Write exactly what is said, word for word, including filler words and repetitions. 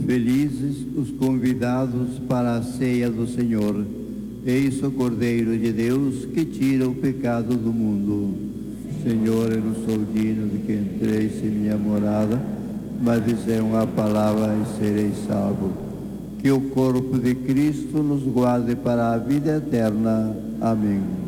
Felizes os convidados para a ceia do Senhor. Eis o Cordeiro de Deus que tira o pecado do mundo. Senhor, eu não sou digno de que entreis em minha morada, mas dizei uma palavra e serei salvo. Que o corpo de Cristo nos guarde para a vida eterna. Amém.